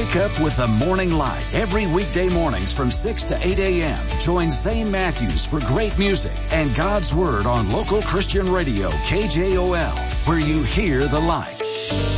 Wake up with the morning light every weekday mornings from 6 to 8 a.m. Join Zane Matthews for great music and God's Word on local Christian radio KJOL, where you hear the light.